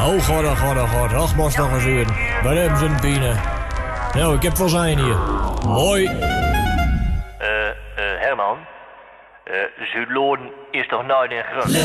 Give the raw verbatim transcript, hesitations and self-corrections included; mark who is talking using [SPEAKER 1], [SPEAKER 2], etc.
[SPEAKER 1] Oh god, oh god, oh god. Ach, was nog eens een. Wat hebben ze een pine. Nou, ik heb wel zijn hier. Hoi.
[SPEAKER 2] Eh, uh, uh, Herman. Eh, uh, Zuidloorden is toch nooit in grond?